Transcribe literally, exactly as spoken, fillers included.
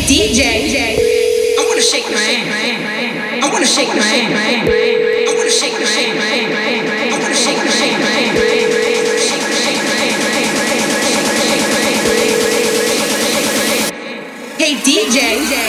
D J, I wanna shake my hand. I wanna shake my hand. I wanna shake my hand. I wanna shake my hand. Hey D J.